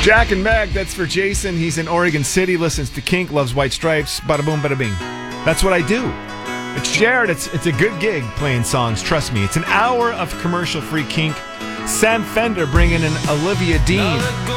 Jack and Meg, that's for Jason. He's in Oregon City, listens to Kink, loves White Stripes. Bada boom, bada bing. That's what I do. It's Jared. It's a good gig playing songs. Trust me. It's an hour of commercial-free Kink. Sam Fender bringing in Olivia Dean.